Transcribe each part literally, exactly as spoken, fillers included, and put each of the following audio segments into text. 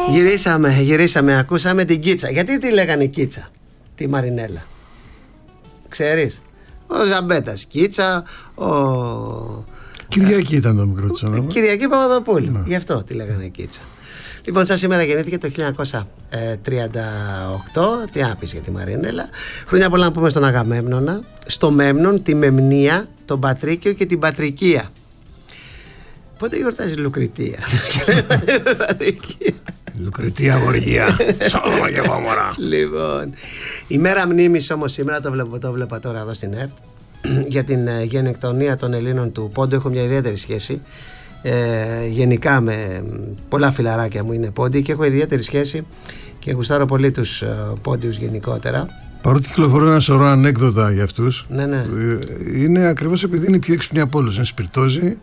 Γυρίσαμε, γυρίσαμε, ακούσαμε την Κίτσα. Γιατί τη λέγανε Κίτσα, τη Μαρινέλα? Ξέρεις? Ο Ζαμπέτας Κίτσα, ο... Κυριακή ήταν το μικρό της όνομα. Κυριακή Παπαδοπούλου, Ναι. Γι' αυτό τη λέγανε Κίτσα. Λοιπόν, σαν σήμερα γεννήθηκε το χίλια εννιακόσια τριάντα οκτώ. Τι να πεις για τη Μαρινέλα. Χρόνια πολλά να πούμε στον Αγαμέμνονα, στο Μέμνον, τη Μεμνία, τον Πατρίκιο και την Πατρικία. Πότε γιορτάζει Λουκριτία? Λουκριτία Γοργία. Σόδομα και Γόμορα. Λοιπόν, η μέρα μνήμης όμως σήμερα, το βλέπω, το βλέπα τώρα εδώ στην ΕΡΤ, για την ε, γενεκτονία των Ελλήνων του Πόντου. Έχω μια ιδιαίτερη σχέση ε, γενικά με πολλά φιλαράκια μου είναι Πόντιοι και έχω ιδιαίτερη σχέση και γουστάρω πολύ τους ε, Πόντιους γενικότερα. Παρότι κυκλοφορούν ένα σωρό ανέκδοτα για αυτούς, Ναι, ναι. είναι ακριβώς επειδή είναι οι πιο έξυπνοι από όλους. Είναι σπιρτόζοι,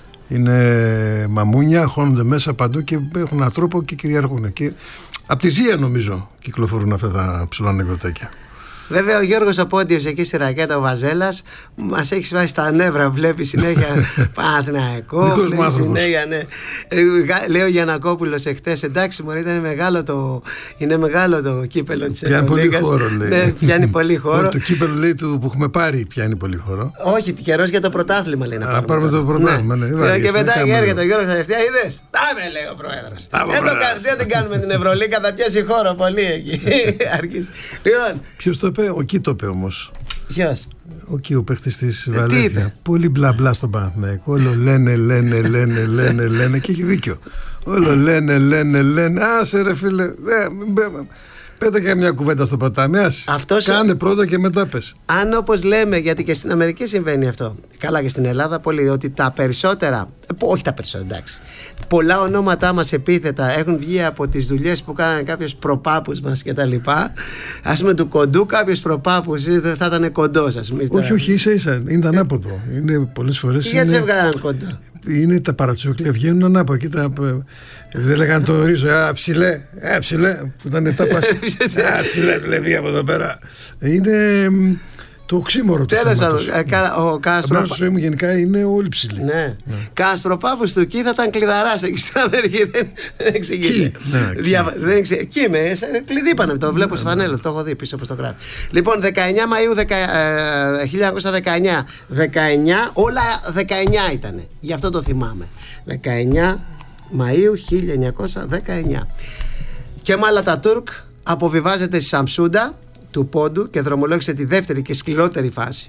είναι μαμούνια, χώνονται μέσα παντού και έχουν έναν τρόπο και κυριαρχούν. Και από τη Ζία νομίζω κυκλοφορούν αυτά τα ψηλοανεκδοτάκια. Βέβαια ο Γιώργος ο Πόντιος εκεί στη ρακέτα ο Βαζέλας μας έχει βάσει στα νεύρα, βλέπει συνέχεια Παναθηναϊκό, Δικός βλέπει μου άνθρωπος. συνέχεια, ναι. Ε, γα- Λέει ο Γιαννακόπουλος εχθές, εντάξει μωρέ, ήταν μεγάλο το, είναι μεγάλο το κύπελο της Πιάνει πολύ Ευρωλίγκας. χώρο, λέει. Ναι, πιάνει πολύ χώρο. Όχι, το κύπελο λέει του που έχουμε πάρει πιάνει πολύ χώρο. Όχι, καιρός για το πρωτάθλημα λέει να Α, πάρουμε. πάρουμε τώρα. το πρωτάθλημα, ναι, Ναι. βαριέσαι, Και μετά κάμε έρχεται λίγο. ο Γιώργος Αδευτιά, είδες. Τάμε λέει ο πρόεδρος. Τάμε, Δεν το πρόεδρε. κα- δεν την κάνουμε την Ευρωλίγκα, θα πιάσει χώρο πολύ εκεί. Αρχίζει. Λοιπόν, Ποιος το είπε? Ο Κι το είπε όμως. ποιος? Ο Κι, ο παίχτης της είπε? Βαλένθια. Πολύ μπλα μπλα στον Παναθηναϊκό. Όλο λένε, λένε, λένε, λένε, λένε. Και έχει δίκιο. Όλο λένε, λένε, λένε. Άσε ρε φίλε. Ε, μπε- Πέτα και μια κουβέντα στο ποτάμι. Άσε. Αυτός- Κάνε πρώτα και μετά πες. Αν όπως λέμε, γιατί και στην Αμερική συμβαίνει αυτό, καλά και στην Ελλάδα πολύ, ότι τα περισσότερα, ε, όχι τα περισσότερα εντάξει, πολλά ονόματά μας επίθετα έχουν βγει από τις δουλειές που κάνανε κάποιος προπάπους μας και τα λοιπά. Ας πούμε του κοντού κάποιος προπάπους ε, θα ήταν κοντός, ας πούμε. Όχι, όχι, ίσα ίσα. Είναι ανάποδο. Είναι πολλές φορές. Γιατί σε Είναι, έβγαλαν κοντό? είναι τα παρατσούκλια, βγαίνουν ανάποδα. Κοίτα, δεν λέγανε το ρίζο. Α, ψηλέ, α, ψηλέ. Που ήταν τα πάση. Α, ψηλέ, βλέπει από εδώ πέρα. Είναι μ, το οξύμορο του Τέλος θέματος. πάντων, ε, κα- ο Κάστρο. Απλά στη ζωή μου γενικά είναι όλοι ψηλοί. Ναι. Καστροπάπους του Κι θα ήταν κλειδαράς εκεί στην Αμερική. Δεν, δεν εξηγείται. Κι, ναι, Διαβα- δεν εξηγεί- Κι είμαι, σε- κλειδί είπανε, το βλέπω στη φανέλα, το έχω δει πίσω από το γράφει. Λοιπόν, δεκαεννιά Μαΐου δεκα- ε, χίλια εννιακόσια δεκαεννιά. δεκαεννιά, όλα δεκαεννιά ήταν. Γι' αυτό το θυμάμαι. δεκαεννιά Μαΐου χίλια εννιακόσια δεκαεννιά. Κεμάλ Ατατούρκ αποβιβάζεται στη Σαμσούντα του Πόντου και δρομολόγησε τη δεύτερη και σκληρότερη φάση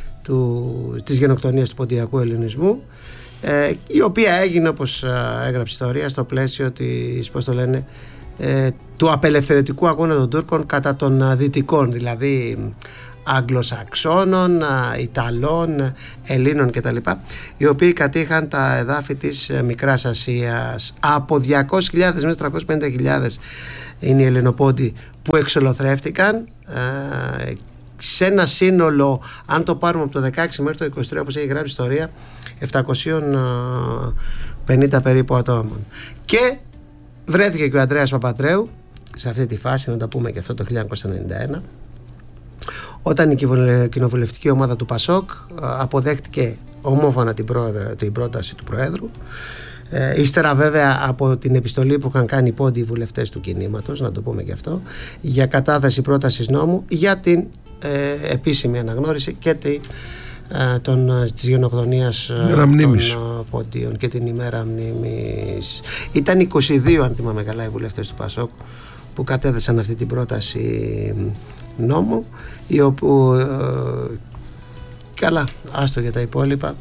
του, της γενοκτονίας του ποντιακού ελληνισμού, ε, η οποία έγινε, όπως ε, έγραψε ιστορία, στο πλαίσιο της, πώς το λένε, ε, του απελευθερωτικού αγώνα των Τούρκων κατά των ε, Δυτικών, δηλαδή Αγγλοσαξώνων, ε, Ιταλών, Ελλήνων κτλ, οι οποίοι κατήχαν τα εδάφη της ε, Μικράς Ασίας. Από διακόσιες χιλιάδες μέχρι τριακόσιες πενήντα χιλιάδες είναι οι Ελληνοπόντοι που εξολοθρεύτηκαν, ε, σε ένα σύνολο, αν το πάρουμε από το δεκαέξι μέχρι το είκοσι τρία, όπως έχει γράψει ιστορία, επτακόσια πενήντα περίπου ατόμων. Και βρέθηκε και ο Ανδρέας Παπατρέου σε αυτή τη φάση, να το πούμε και αυτό, το χίλια εννιακόσια ενενήντα ένα, όταν η κοινοβουλευτική ομάδα του Πασόκ αποδέχτηκε ομόφωνα την, πρόεδρο, την πρόταση του Προέδρου. Ε, ύστερα βέβαια από την επιστολή που είχαν κάνει οι πόντιοι βουλευτές του κινήματος, να το πούμε και αυτό, για κατάθεση πρότασης νόμου για την ε, επίσημη αναγνώριση και τη, ε, των, της γενοκτονίας ε, των ε, πόντιων και την ημέρα μνήμης. Ήταν είκοσι δύο, αν θυμάμαι καλά, οι βουλευτές του Πασόκ που κατέθεσαν αυτή την πρόταση νόμου, η όπου ε, καλά, άστο για τα υπόλοιπα.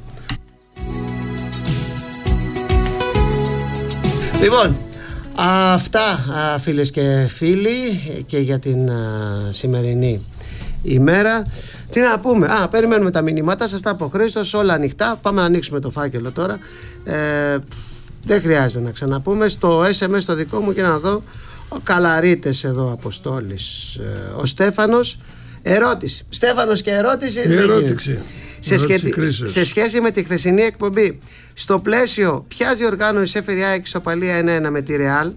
Λοιπόν, αυτά φίλες και φίλοι και για την α, σημερινή ημέρα. Τι να πούμε, α, περιμένουμε τα μηνύματα, σας τα από Χρήστος, όλα ανοιχτά. Πάμε να ανοίξουμε το φάκελο τώρα. ε, Δεν χρειάζεται να ξαναπούμε. Στο ες εμ ες το δικό μου και να δω. Ο Καλαρίτες εδώ, Αποστόλης, ε, ο Στέφανος. Ερώτηση, Στέφανος και ερώτηση. Ερώτηση. Σε, σχέτη, σε σχέση με τη χθεσινή εκπομπή, στο πλαίσιο ποιας διοργάνωσης έφερε η ΑΕΚ ισοπαλία ένα ένα με τη Ρεάλ?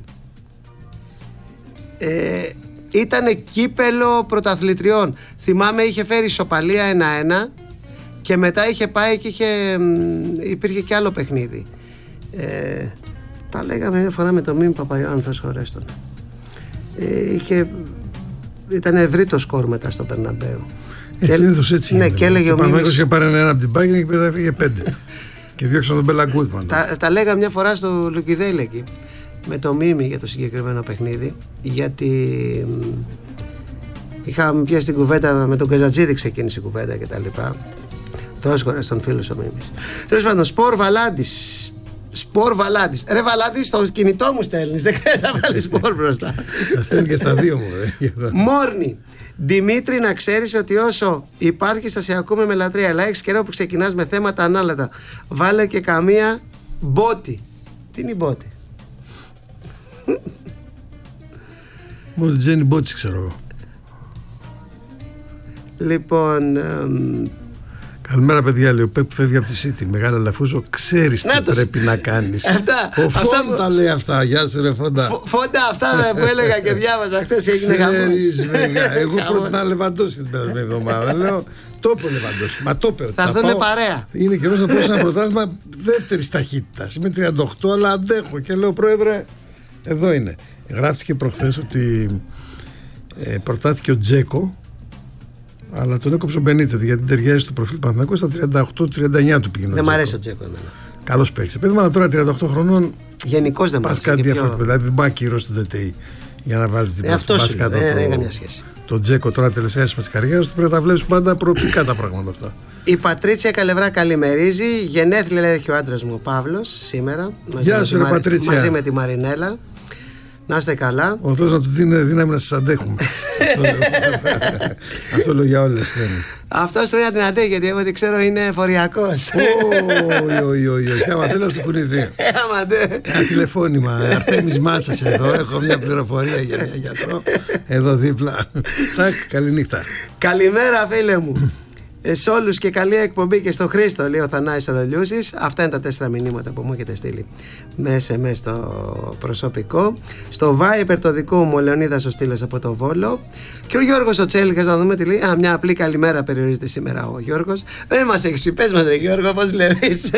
Ε, ήτανε κύπελο πρωταθλητριών. Θυμάμαι είχε φέρει ισοπαλία ένα ένα και μετά είχε πάει και είχε, υπήρχε και άλλο παιχνίδι. Ε, Τα λέγαμε μια φορά με το Μίμη Παπαϊωάννου, θα σχολές τον. Ε, είχε, ήταν ευρύ το σκορ μετά στο Περναμπέου. Έτσι, συνήθως έτσι. Ναι, και έλεγε ο Μίμης. Ο Παναθηναϊκός είχε πάρει ένα από την Bayern και μετά έφυγε πέντε. Και διώξαν τον Μπέλα Γκούτμαν. Τα, τα λέγα μια φορά στο Λουκιδέλη εκεί με το Μίμη για το συγκεκριμένο παιχνίδι, γιατί είχαμε πιάσει την κουβέντα με τον Καζατζίδη, ξεκίνησε η κουβέντα κτλ. Δώσκορα στον φίλο ο Μίμης. Τέλος πάντων, Σπορ Βαλάντης. Σπορ Βαλάντης. Ρε Βαλάντη, στο κινητό μου στέλνεις. Δεν χρειάζεται να βάλεις Σπορ μπροστά. Θα στέλνει και στα δύο μου. Μόρνη. Δημήτρη, να ξέρεις ότι όσο υπάρχεις θα σε ακούμε με λατρεία. Αλλά έχεις καιρό που ξεκινάς με θέματα ανάλατα. Βάλε και καμία μπότη. Τι είναι η μπότη? Μόνο Τζένι Μπότσι ξέρω εγώ. Λοιπόν, εμ... καλημέρα παιδιά, λέει ο Πεπ φεύγει από τη City. Μεγάλα Λαφούζο, ξέρεις τι πρέπει να κάνεις. Αυτά, ο αυτά Φόντα που... λέει αυτά. Γεια σου ρε Φόντα. Φ, Φόντα, αυτά που έλεγα και διάβαζα χτες έγινε χαμός. Ξέρεις βέβαια. Εγώ πρότεινα Λεβαντόσκι την περασμένη εβδομάδα. Λέω το είπε ο Λεβαντόσκι. Μα το είπε. Θα έρθουνε παρέα. Είναι καιρός να πω σε ένα πρωτάθλημα δεύτερης ταχύτητας. Είμαι τριάντα οκτώ αλλά αντέχω. Και λέω πρόεδρε, εδώ είναι. Γράφτηκε προχθές ότι ε, προτάθηκε ο Τζέκο, αλλά τον έκοψε ο Μπενίτεθ γιατί ταιριάζει στο προφίλ Παναθηναϊκού. Στα τριάντα οκτώ τριάντα εννιά του πήγαινε. Δεν μ' αρέσει ο Τζέκο εμένα. Καλός παίκτης. Παιδί μου, τώρα τριάντα οκτώ χρονών. Γενικώς δεν μ' αρέσει. Πας κάτι διαφορετικό. Πιο... Δηλαδή δεν πάει ακυρώσει τον ΤΕΤΕΙ για να βάλει την πρώτη. Αυτό είναι. Δεν έχει καμιά σχέση. Το Τζέκο τώρα τελευταία με τη καριέρα του πρέπει να τα βλέπει πάντα προοπτικά τα πράγματα αυτά. Η Πατρίτσια Καλευρά καλημερίζει. Γενέθλια λέει έχει ο άντρας μου ο Παύλος σήμερα. Γεια σου, ρε Πατρίτσια. Μαζί με τη Μαρινέλα. Να είστε καλά. Ο Θεός να του δίνει δύναμη να σας αντέχουμε. Αυτό λέω για όλες. Αυτός πρέπει να την αντέχει γιατί εγώ τι ξέρω είναι φοριακός. Όχι, όχι, όχι. Άμα θέλω να του κουνηθεί. Ένα τηλεφώνημα. Αρτέμις Μάτσας εδώ. Έχω μια πληροφορία για μια γιατρό. Εδώ δίπλα. Καληνύχτα. Καλημέρα φίλε μου. Σε όλους και καλή εκπομπή και στο Χρήστο, λέει ο Θανάης Ορολιούσης. Αυτά είναι τα τέσσερα μηνύματα που μου έχετε στείλει με ες εμ ες στο προσωπικό. Στο Viber το δικό μου, ο Λεωνίδας ο Στήλας από το Βόλο. Και ο Γιώργος ο Τσέλικας, να δούμε τι λέει. Α, μια απλή καλημέρα περιορίζεται σήμερα ο Γιώργος. Δεν μας έχεις πει, πες μας ρε Γιώργο, πώς βλέπεις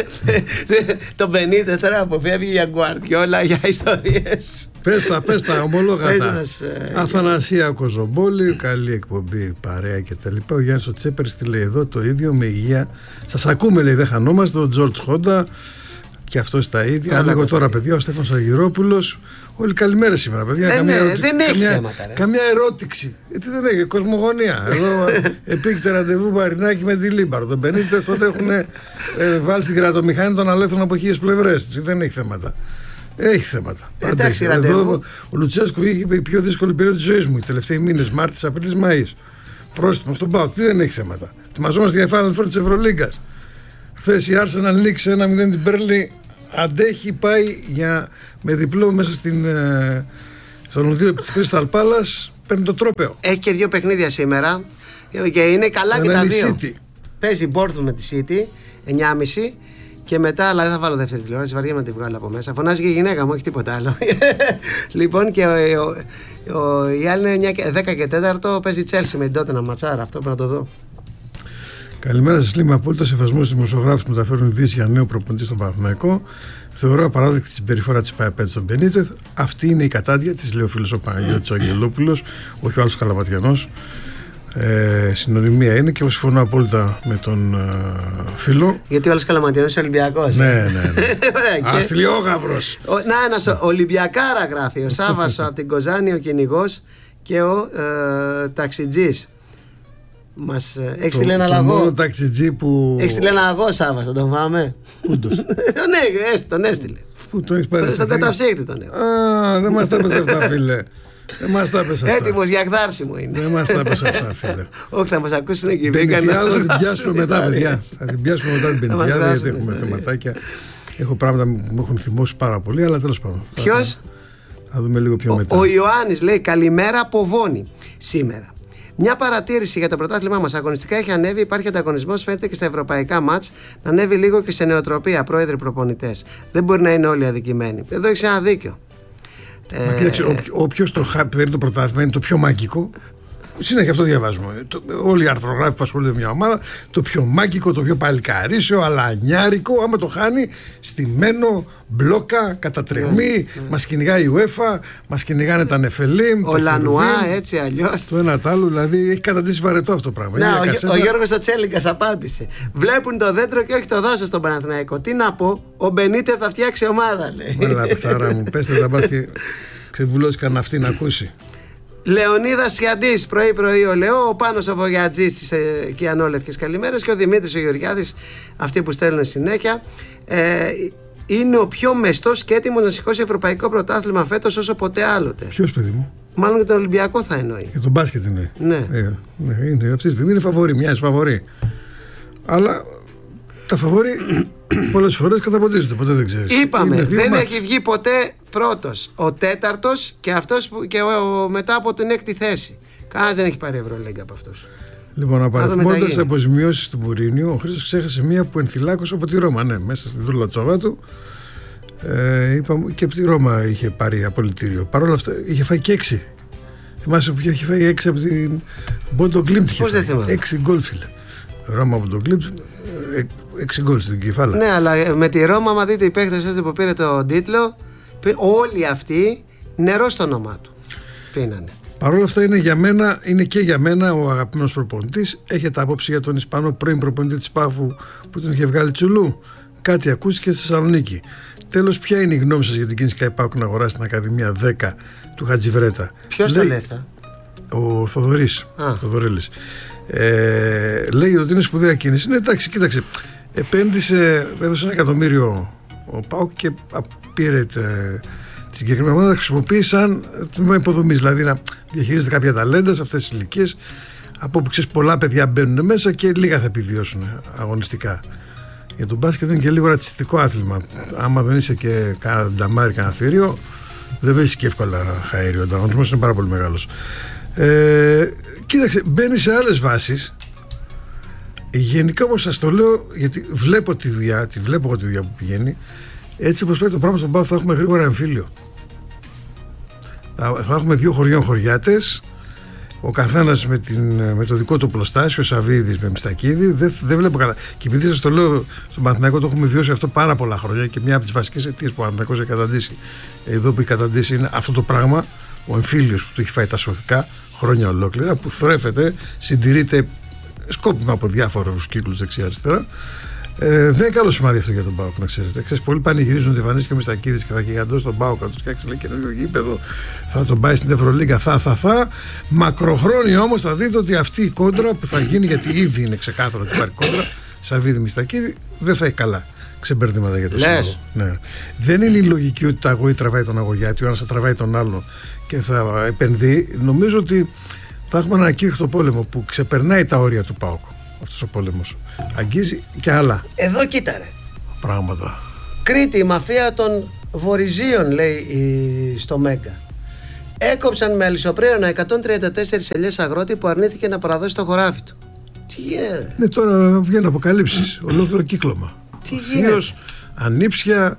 τον Μπενίτεθ τώρα που φεύγει για Γκουαρδιόλα, για ιστορίες. Πες τα, πες τα, ομολόγατα. Αθανασία Κοζομπόλη, καλή εκπομπή, παρέα και τα λοιπά. Ο Γιάννης ο Τσέπερης τη λέει εδώ το ίδιο με υγεία. Σας ακούμε, λέει, δεν χανόμαστε. Ο Τζορτζ Χόντα και αυτό τα ίδια. Ανοίγω τώρα, παιδιά, ο Στέφανος Αγγυρόπουλος. Όλοι καλημέρα σήμερα, παιδιά. Ε, καμία ναι, ερωτή, δεν έχει καμία, θέματα, ρε. Καμία ερώτηση. Ε, τι δεν έχει, κοσμογονία. Εδώ επίκειται ραντεβού Μαρινάκη με τη Λίμπαρο. Τον Μπενίτεθ τότε έχουν ε, βάλει στην κρατομηχανή των αλέθων από χίλιες πλευρές. Δεν έχει θέματα. Έχει θέματα. Εντάξει, εδώ, ο Λουτσέσκου είχε η πιο δύσκολη περίοδο της ζωής μου. Οι τελευταίοι μήνες, Μάρτης, Απρίλης, Μαΐς. Πρόστιμο στον ΠΑΟΚ. Τι δεν έχει θέματα. Ετοιμαζόμαστε για Final Four της Ευρωλίγκας. Χθες η Arsenal νίκησε ένα μηδέν την Μπέρνλι. Αντέχει, πάει για, με διπλό μέσα στην, ε, στο Λονδίνο της Crystal Palace. Παίρνει το τρόπαιο. Έχει και δύο παιχνίδια σήμερα και είναι καλά και τα δύο. City. Παίζει Bournemouth με τη City εννιά και μισή. Και μετά, αλλά δεν θα βάλω δεύτερη τηλεόραση, βαριέμαι να τη βγάλω από μέσα. Φωνάζει και η γυναίκα μου, όχι τίποτα άλλο. Λοιπόν, και ο, ο, ο, η άλλη είναι δέκα και τέσσερα, παίζει Chelsea με την τότε να ματσάρα. Αυτό πρέπει να το δω. Καλημέρα σας, λέει με απόλυτο σεβασμό στους δημοσιογράφους που μεταφέρουν ειδήσεις για νέο προπονητή στον Παναθηναϊκό. Θεωρώ απαράδεκτη την συμπεριφορά της ΠΑΕΠΕΤ στον Μπενίτεθ. Αυτή είναι η κατάδια της, λέει ο φίλος ο Παναγιώτης ο Αγγελόπουλος, όχι ο άλλος Καλαματιανός. Ε, συνωνυμία είναι και εγώ συμφωνώ απόλυτα με τον ε, φίλο. Γιατί ο άλλος Καλαματιανός είναι Ολυμπιακός. Ναι, ναι, ναι. Αθλιόγαυρος. Να, ένας Ολυμπιακάρα γράφει. Ο Σάββας από την Κοζάνη, ο κυνηγός και ο ε, ταξιτζής. Μας έχει στείλει ένα λαγό. Μόνο ταξιτζή που. Έχει στείλει ένα λαγό, Σάββας, θα τον φάμε. Πούντος. Ναι, τον έστειλε. Πού το έχει πάρει. Στον καταψύκτη τον έχω. Α, δεν μας τα πες αυτά, φίλε. Δεν μας τα πες αυτά. Έτοιμος για εκδάρσιμο είναι. Δεν μας τα πες αυτά, φίλε. Όχι, θα μας ακούσουν εκεί. Πενητιάδα θα την πιάσουμε μετά, παιδιά. Θα την πιάσουμε μετά την πενητιάδα, γιατί έχουμε θεματάκια. Έχω πράγματα που μου έχουν θυμώσει πάρα πολύ, αλλά τέλος πάντων. Ποιος? Θα δούμε λίγο πιο μετά. Ο Ιωάννης λέει καλημέρα από Βόνη σήμερα. Μια παρατήρηση για το πρωτάθλημά μας. Αγωνιστικά έχει ανέβει, υπάρχει ανταγωνισμός, φαίνεται και στα ευρωπαϊκά μάτς να ανέβει λίγο και σε νεοτροπία, πρόεδροι προπονητές. Δεν μπορεί να είναι όλοι αδικημένοι. Εδώ έχει ένα δίκιο. Μα κοίταξε, όποιος το παίρνει το πρωτάθλημα είναι το πιο μαγικό. Συνέχεια αυτό διαβάζουμε. Το, όλοι οι αρθρογράφοι που ασχολούνται με μια ομάδα, το πιο μάκικο, το πιο παλικαρίσιο, αλανιάρικο, άμα το χάνει, στημένο, μπλόκα, κατατρεγμή, yeah, yeah. μας κυνηγάει η UEFA, μας κυνηγάνε τα Νεφελίμ. Ο Λανουά, έτσι αλλιώς. Το ένα τ' άλλο, δηλαδή έχει καταντήσει βαρετό αυτό το πράγμα. Να, ο, κασέτα... ο Γιώργος Ατσέλικας απάντησε. Βλέπουν το δέντρο και όχι το δάσος στον Παναθηναϊκό. Τι να πω, ο Μπενίτε θα φτιάξει ομάδα, λέει. Έλα, πεθάρα μου, πέστε τα μπας και ξεβουλώσει κανένα αυτή να ακούσει. Λεωνίδας Σιαντής, πρωί-πρωί ο Λεό, ο Πάνος ο Βογιατζής στις ε, Κιανόλευκες καλημέρες και ο Δημήτρης ο Γεωργιάδης, αυτοί που στέλνουν συνέχεια. Ε, είναι ο πιο μεστός και έτοιμος να σηκώσει ευρωπαϊκό πρωτάθλημα φέτος όσο ποτέ άλλοτε. Ποιος, παιδί μου? Μάλλον και τον Ολυμπιακό θα εννοεί. Για τον μπάσκετ είναι. Ναι. Ε, ναι είναι, αυτή τη στιγμή είναι φαβορί, μοιάζει φαβορί. Αλλά τα φαβορί πολλές φορές καταποντίζονται, ποτέ δεν ξέρεις. Είπαμε, δεν μάτς. έχει βγει ποτέ πρώτος. Ο τέταρτος και αυτός που, και ο, μετά από την έκτη θέση. Κανένας δεν έχει πάρει Ευρωλίγκα από αυτούς. Λοιπόν, απαριθμώντας αποζημιώσεις του Μουρίνιου, ο Χρήστος ξέχασε μία που ενθυλάκωσε από τη Ρώμα. Ναι, μέσα στην δούλα του. Ε, είπαμε, και από τη Ρώμα είχε πάρει απολυτήριο. Παρ' όλα αυτά είχε φάει και έξι. Θυμάσαι που είχε φάει έξι από την Μπόντο Γκλίμπτ. Πώς δεν θυμάμαι. Έξι γκολ, φίλε. Ρώμα από τον Γκλίμπτ, έξι γκολ στην κεφάλα. Ναι, αλλά με τη Ρώμα, άμα δείτε οι παίκτες που πήρε τον τίτλο, όλοι αυτοί νερό στο όνομά του πίνανε. Παρ' όλα αυτά είναι, για μένα, είναι και για μένα ο αγαπημένος προπονητής. Έχετε άποψη για τον Ισπανό πρώην προπονητή της Πάφου που τον είχε βγάλει τσουλού? Κάτι ακούστηκε στη Θεσσαλονίκη. Τέλος, ποια είναι η γνώμη σας για την κίνηση ΚΑΙΠΑΟΚ να αγοράσει την Ακαδημία δέκα του Χατζιβρέτα? Ποιος τα λέει αυτά? Ο Θοδωρής, Θοδωρέλης. Ε, λέει ότι είναι σπουδαία κίνηση. Ναι, εντάξει, κοίταξε. Επένδυσε, έδωσε ένα εκατομμύριο ο ΠΑΟΚ και πήρε τε, τη συγκεκριμένη ομάδα, χρησιμοποιεί σαν τμήμα υποδομής. Δηλαδή να διαχειρίζεται κάποια ταλέντα σε αυτές τις ηλικίες. Από όπου ξέρεις, πολλά παιδιά μπαίνουν μέσα και λίγα θα επιβιώσουν αγωνιστικά. Για τον μπάσκετ είναι και λίγο ρατσιστικό άθλημα. Άμα δεν είσαι και κανένα νταμάρι, κανένα θηρίο, δεν βρίσκει και εύκολα χαέριο. Ο ανταγωνισμός είναι πάρα πολύ μεγάλος. Ε, κοίταξε, μπαίνει σε άλλες βάσεις. Γενικά όμως σας το λέω, γιατί βλέπω τη δουλειά, τη βλέπω εγώ τη δουλειά που πηγαίνει. Έτσι όπως πρέπει το πράγμα στον ΠΑΟΚ, θα έχουμε γρήγορα εμφύλιο. Θα, θα έχουμε δύο χωριών χωριάτες. Ο καθένας με, με το δικό του πλωστάσιο, ο Σαββίδης με Μιστακίδη. Δεν, δεν βλέπω καλά. Και επειδή σας το λέω, στον Παναθηναϊκό το έχουμε βιώσει αυτό πάρα πολλά χρόνια και μια από τις βασικές αιτίες που ο Παναθηναϊκός έχει καταντήσει, εδώ που έχει καταντήσει, είναι αυτό το πράγμα, ο εμφύλιος που του έχει φάει τα σωθικά χρόνια ολόκληρα, που θρέφεται, συντηρείται σκόπιμα από διάφορους κύκλους δεξιά-αριστερά. Ε, δεν είναι καλό σημάδι αυτό για τον ΠΑΟΚ, να ξέρετε. Ξέρεις, πολλοί πανηγυρίζουν ότι Βανίς και ο Μιστακίδης και θα γιγαντώσει τον ΠΑΟΚ, θα του φτιάξει ένα καινούριο γήπεδο, θα τον πάει στην Ευρωλίγκα, θα, θα, θα. Μακροχρόνια όμως θα δείτε ότι αυτή η κόντρα που θα γίνει, γιατί ήδη είναι ξεκάθαρο ότι υπάρχει κόντρα, Σαββίδη Μιστακίδη, δεν θα έχει καλά ξεμπερδίματα για το σύνολο. Ναι. Δεν είναι η λογική ότι το αγωγή τραβάει τον αγωγιάτη, ο ένας θα τραβάει τον άλλον και θα επενδύει. Νομίζω ότι θα έχουμε ένα ακήρυχτο πόλεμο που ξεπερνάει τα όρια του ΠΑΟΚ. Αυτός ο πόλεμος αγγίζει και άλλα. Εδώ κοίτα ρε πράγματα. Κρήτη, η μαφία των Βορυζίων, λέει στο Μέγκα. Έκοψαν με αλυσοπραίωνα εκατόν τριάντα τέσσερις ελιές αγρότη που αρνήθηκε να παραδώσει το χωράφι του. Τι γίνεται? Ναι, τώρα βγαίνουν αποκαλύψεις. Ολόκληρο κύκλωμα. Τι γίνεται? Ανήψια,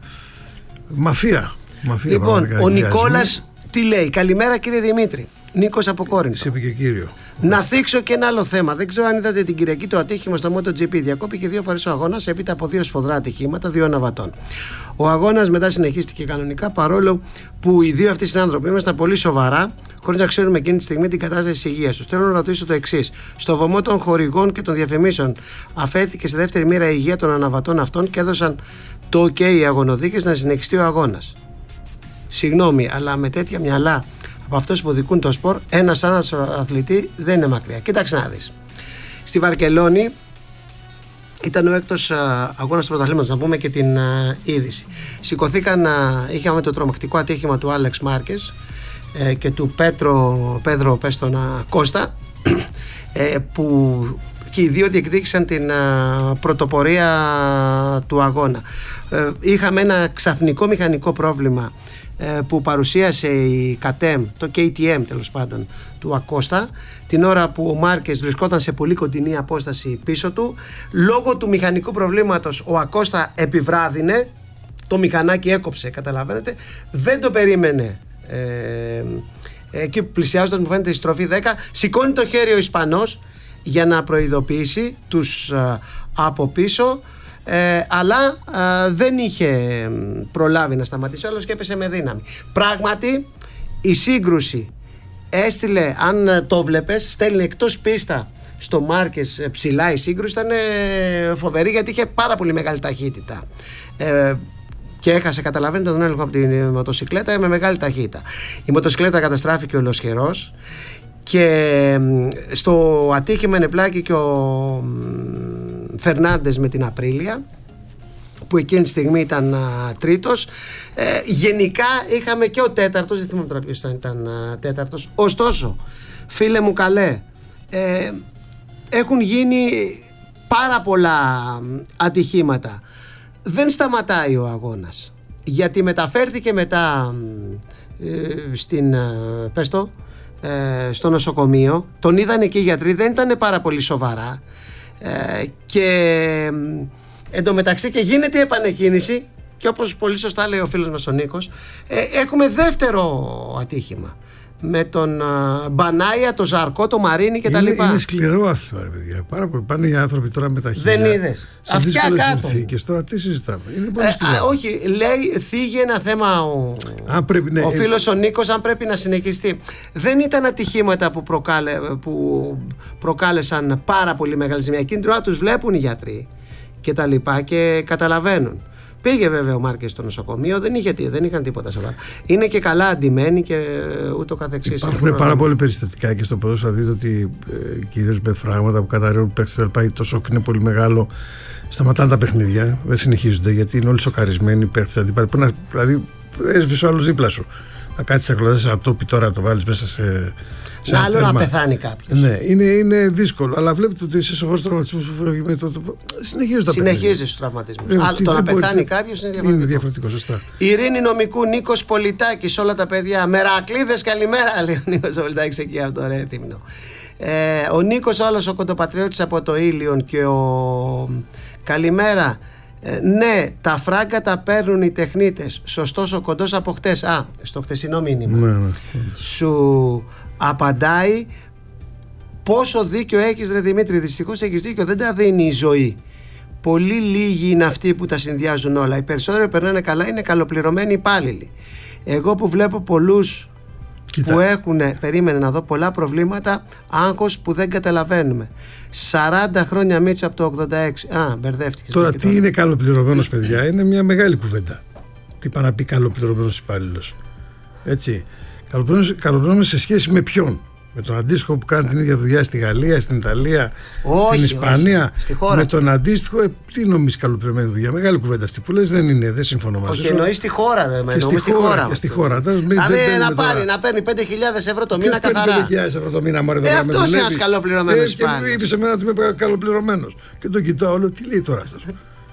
μαφία. μαφία λοιπόν, ο Νικόλας τι λέει? Καλημέρα κύριε Δημήτρη. Νίκος από Κόρινθο. Είπε και κύριο. Να θίξω και ένα άλλο θέμα. Δεν ξέρω αν είδατε την Κυριακή το ατύχημα στο MotoGP. Διακόπηκε δύο φορές ο αγώνας έπειτα από δύο σφοδρά ατυχήματα, δύο αναβατών. Ο αγώνας μετά συνεχίστηκε κανονικά, παρόλο που οι δύο αυτοί συνάνθρωποι ήμασταν πολύ σοβαρά, χωρίς να ξέρουμε εκείνη τη στιγμή την κατάσταση της υγείας τους. Θέλω να ρωτήσω το εξής. Στο βωμό των χορηγών και των διαφημίσεων αφέθηκε σε δεύτερη μοίρα η υγεία των αναβατών αυτών και έδωσαν το OK οι αγωνοδίκες να συνεχιστεί ο αγώνας. Συγγνώμη, αλλά με τέτοια μυαλά από αυτούς που δικούν το σπορ, ένας άλλος αθλητή δεν είναι μακριά. Κοίταξε να δεις. Στη Βαρκελόνη ήταν ο έκτος αγώνας του πρωταθλήματος, να πούμε και την α, είδηση. Σηκωθήκαν, α, είχαμε το τρομακτικό ατύχημα του Άλεξ Μάρκες ε, και του Πέτρο, Πέδρο Πέστονα Κώστα, ε, που και οι δύο διεκδίκησαν την α, πρωτοπορία του αγώνα. Ε, είχαμε ένα ξαφνικό μηχανικό πρόβλημα που παρουσίασε η ΚΑΤΕΜ, το κέι τι εμ τέλος πάντων του Ακώστα, την ώρα που ο Μάρκες βρισκόταν σε πολύ κοντινή απόσταση πίσω του. Λόγω του μηχανικού προβλήματος ο Ακώστα επιβράδυνε, το μηχανάκι έκοψε, καταλαβαίνετε, δεν το περίμενε ε, εκεί που πλησιάζοντας μου φαίνεται η στροφή δέκα, σηκώνει το χέρι ο Ισπανός για να προειδοποιήσει τους α, από πίσω, ε, αλλά α, δεν είχε προλάβει να σταματήσει όλος και έπεσε με δύναμη. Πράγματι η σύγκρουση έστειλε, αν το βλέπεις, στέλνει εκτός πίστα στο Μάρκες ψηλά η σύγκρουση, ήταν φοβερή γιατί είχε πάρα πολύ μεγάλη ταχύτητα. Ε, και έχασε, καταλαβαίνετε, τον έλεγχο από τη μοτοσυκλέτα με μεγάλη ταχύτητα. Η μοτοσυκλέτα καταστράφηκε ολοσχερός και στο ατύχημα ενεπλάκη και ο Φερνάντες με την Απρίλια, που εκείνη τη στιγμή ήταν α, τρίτος. Ε, γενικά είχαμε και ο τέταρτος, δεν θυμάμαι τώρα ποιος ήταν, ήταν α, τέταρτος. Ωστόσο, φίλε μου καλέ, ε, έχουν γίνει πάρα πολλά ατυχήματα. Δεν σταματάει ο αγώνας, γιατί μεταφέρθηκε μετά ε, στην, ε, πες το, ε, στο νοσοκομείο. Τον είδαν εκεί οι γιατροί, δεν ήταν πάρα πολύ σοβαρά, ε, και ε, εν τω μεταξύ και γίνεται η επανεκκίνηση και όπως πολύ σωστά λέει ο φίλος μας ο Νίκος, ε, έχουμε δεύτερο ατύχημα με τον uh, Μπανάια, τον Ζαρκό, τον Μαρίνι και είναι, τα λοιπά. Είναι σκληρό άθλημα, ρε παιδιά. Πάρα πολύ. Πάνε οι άνθρωποι τώρα με τα χέρια. Δεν είδες. Αυτιά κάτω. Και τώρα τι συζητάμε. Είναι πολύ ε, σκληρό. α, όχι, λέει, θίγει ένα θέμα ο, πρέπει, ναι, ο φίλος ο Νίκος, αν πρέπει να συνεχιστεί. Δεν ήταν ατυχήματα που, προκάλε, που προκάλεσαν πάρα πολύ μεγάλη ζημιά. Εκείνη την ώρα τους βλέπουν οι γιατροί και τα λοιπά και καταλαβαίνουν. Πήγε βέβαια ο Μάρκες στο νοσοκομείο, δεν, είχε, δεν είχαν τίποτα σοβαρά. Είναι και καλά αντιμένοι και ούτω καθεξής. Υπάρχουν πάρα πολλά περιστατικά και στο ποδόσφαιρο. Δείτε ότι ε, κυρίως με φράγματα που καταρρέουν παίκτες, το σοκ είναι πολύ μεγάλο. Σταματάνε τα παιχνίδια, δεν συνεχίζονται γιατί είναι όλοι σοκαρισμένοι παίκτες. Δηλαδή, έσβησε ο άλλος δίπλα σου. Να κάτσεις να κλωτσάς ένα τόπι τώρα να το βάλεις μέσα σε. Να άλλο να πεθάνει κάποιος. Ναι, είναι, είναι δύσκολο. Αλλά βλέπετε ότι σε σοβαρούς τραυματισμούς συνεχίζονται τα συνεχίζονται στους τραυματισμούς. Άλλο το να πεθάνει κάποιος είναι διαφορετικό. Είναι διαφορετικό, σωστά. Ειρήνη Νομικού, Νίκος Πολιτάκης, όλα τα παιδιά. Μερακλείδες, καλημέρα, λέει ο Νίκος Πολιτάκης εκεί από το Ρέθυμνο. Ε, ο Νίκος, όλος ο κοντοπατριώτης από το Ήλιον και ο. Καλημέρα. Ε, ναι, τα φράγκα τα παίρνουν οι τεχνίτες. Σωστός ο κοντός από χτες. Α, στο χτεσινό μήνυμα. Ναι, ναι. Σου απαντάει. Πόσο δίκιο έχεις, ρε Δημήτρη. Δυστυχώς έχεις δίκιο, δεν τα δίνει η ζωή. Πολύ λίγοι είναι αυτοί που τα συνδυάζουν όλα. Οι περισσότεροι περνάνε καλά, είναι καλοπληρωμένοι υπάλληλοι. Εγώ που βλέπω πολλούς που έχουν, περίμενε να δω, πολλά προβλήματα, άγχος που δεν καταλαβαίνουμε. σαράντα χρόνια Μίτσο από το ογδόντα έξι. Α, μπερδεύτηκε. Τώρα τι τώρα είναι καλοπληρωμένος, παιδιά, είναι μια μεγάλη κουβέντα. Τι πάει να πει καλοπληρωμένος υπάλληλος. Έτσι. Καλοπληρωμένος σε σχέση με ποιον? Με τον αντίστοιχο που κάνει την ίδια δουλειά στη Γαλλία, στην Ιταλία, όχι, στην Ισπανία. Όχι, με τον αντίστοιχο, ε, τι νομίζεις καλοπληρωμένη δουλειά? Μεγάλη κουβέντα αυτή που λες, δεν είναι, δεν συμφωνώ μαζί σου. Όχι, εννοείς στη χώρα. Δε, και, στη χώρα, χώρα και στη χώρα. Δηλαδή να, πάρει, να παίρνει πέντε χιλιάδες ευρώ το μήνα καθαρά. πέντε χιλιάδες ευρώ το μήνα, μωρέ. Ε, αυτός είναι ένας καλοπληρωμένος υπάλληλος. Και είπε σε μένα ότι είμαι καλοπληρωμένος. Και τον κοιτάω, λέω, τι λέει τώρα αυτός?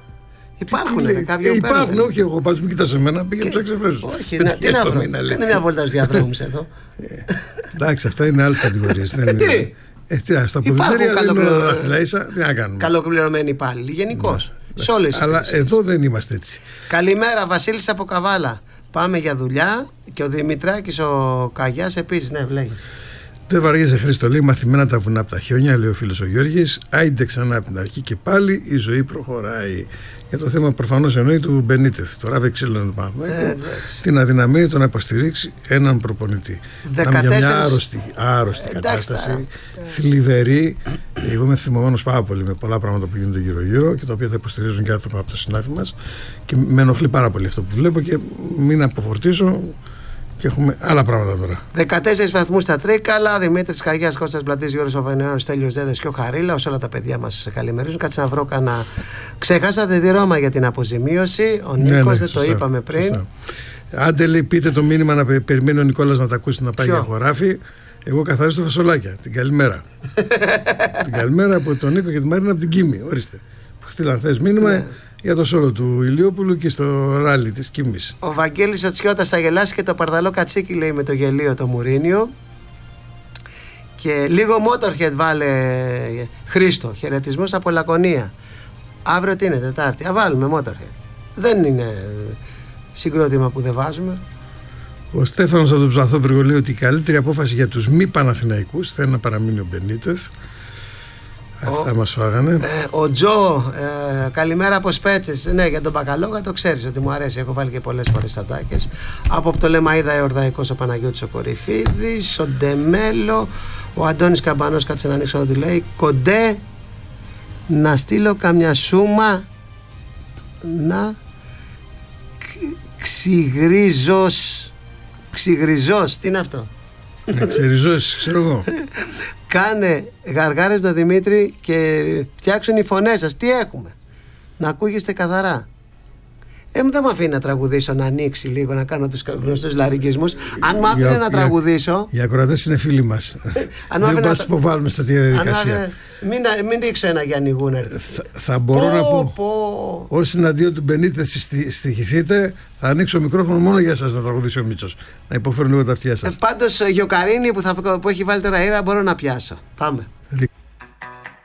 Υπάρχουν κάποιοι. Ε, υπάρχουν, όχι εγώ. Πάντως μην κοιτάς εμένα, πήγαινε να εξεφρέσεις. Όχι, τι να βρω. Κάνε μια βόλτα στους διαδρόμους εδώ. Εντάξει, αυτά είναι άλλες κατηγορίες. Τι? Ε, στα ποδητήρια δεν είναι όλα δάχτυλα ίσα, τι να κάνουμε. Καλοπληρωμένοι υπάλληλοι, γενικώς. Σε όλες τις. Αλλά εδώ δεν είμαστε έτσι. Καλημέρα, Βασίλης από Καβάλα. Πάμε για δουλειά. Και ο Δημητράκης ο Καγιάς επίσης, ναι, λέει. Δεν βαριέσαι, Χρήστο, λέει, μαθημένα τα βουνά από τα χιόνια, λέει ο φίλος ο Γιώργης. Άιντε ξανά από την αρχή και πάλι η ζωή προχωράει. Για το θέμα προφανώς εννοεί του Μπενίτεθ. Τώρα δεν ξέρω να το πάμε. Την αδυναμία του να υποστηρίξει έναν προπονητή. δεκατέσσερα... Για μια άρρωστη, άρρωστη ε, κατάσταση, θλιβερή. Εγώ είμαι θυμωμένος πάρα πολύ με πολλά πράγματα που γίνονται γύρω-γύρω και τα οποία θα υποστηρίζουν και άνθρωποι από το συνάφι μας. Και με ενοχλεί πάρα πολύ αυτό που βλέπω και μην αποφορτήσω. Και έχουμε άλλα πράγματα τώρα. δεκατέσσερις βαθμούς στα Τρίκαλα. Δημήτρης Καγιάς, Κώστας Πλατής, Γιώργος Παπανεώνης, Στέλιος Δέδες και ο Χαρίλαος. Όλα τα παιδιά μας καλημερίζουν. Κάτσε να βρω κανένα. Ξεχάσατε τη Ρώμα για την αποζημίωση. Ο Νίκος, ναι, ναι, δεν σωστά, το είπαμε πριν. Σωστά. Άντε, λέει, πείτε το μήνυμα να περιμένει ο Νικόλας να τα ακούσει να πάει Ποιο? Για χωράφι. Εγώ καθαρίζω φασολάκια. Την καλημέρα. Την καλημέρα από τον Νίκο και τη Μαρίνα από την Κίμη. Ορίστε. Στείλαν θες μήνυμα. Ναι. Για το σώρο του Ηλιόπουλου και στο ράλι της Κίμης. Ο Βαγγέλης ο Τσιώτας θα γελάσει και το παρδαλό κατσίκι, λέει, με το γελίο το Μουρίνιο. Και λίγο Motorhead βάλε, Χρήστο. Χαιρετισμός από Λακωνία. Αύριο τι είναι, Τετάρτη? Α, βάλουμε Motorhead. Δεν είναι συγκρότημα που δεν βάζουμε. Ο Στέφανος από τον Ψαθόπυργο λέει ότι η καλύτερη απόφαση για τους μη Παναθηναϊκούς θα είναι να παραμείνει ο Μπενίτες. Αυτά μας φάγανε. Ε, ο Τζο, ε, καλημέρα από Σπέτσες. Ναι, για τον Μπακαλόγα το ξέρεις ότι μου αρέσει. Έχω βάλει και πολλές φορές τατάκες. Από το Λεμαΐδα Εορδαϊκός ο Παναγιώτης ο Κορυφίδης, ο Ντεμέλο, ο Αντώνης Καμπανός. Κάτσε να ανοίξω ό,τι λέει. Κοντέ να στείλω καμιά σούμα να ξυγρίζος. Ξυγριζός, τι είναι αυτό? Να ξυγριζώσεις, ξέρω εγώ. Κάνε γαργάρες με τον Δημήτρη και φτιάξουν οι φωνές σας. Τι έχουμε? Να ακούγεστε καθαρά. Ε, δεν με αφήνει να τραγουδήσω, να ανοίξει λίγο, να κάνω τους γνωστούς λαρικισμούς. Αν μ' άφηνε να τραγουδήσω. Οι ακροατές είναι φίλοι μας. Δεν πας να υποβάλουμε στα διαδικασία. Μην, μην δείξω ένα Γιάννη Γούνερ. Θα, θα μπορώ πω, να πω, πω. Όσοι εναντίον του Μπενίτες στοιχηθείτε, θα ανοίξω μικρόφωνο μόνο για σας να τραγουδήσει ο Μίτσος. Να υποφέρουν λίγο τα αυτιά σας. Ε, πάντως, Γιοκαρίνη που, θα, που έχει βάλει τώρα ήρα μπορώ να πιάσω. Πάμε.